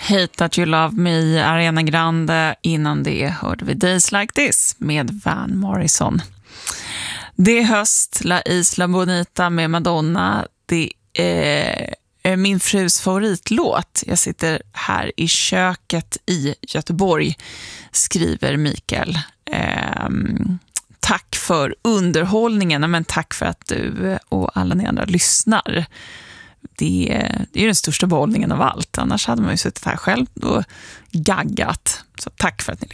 Hate That You Love Me, Ariana Grande. Innan det hörde vi Days Like This med Van Morrison. Det är höst, La Isla Bonita med Madonna. Det är min frus favoritlåt. Jag sitter här i köket i Göteborg, skriver Mikael. Tack för underhållningen, men tack för att du och alla ni andra lyssnar. Det är ju den största behållningen av allt. Annars hade man ju suttit här själv och gaggat. Så tack för att ni lyssnar.